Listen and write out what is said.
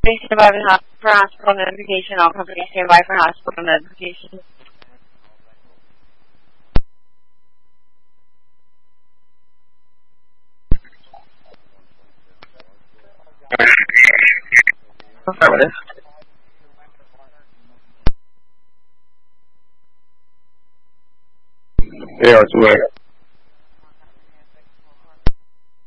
Please stand by for hospital notification. All companies stand by for hospital notification. Affirmative. AR2A.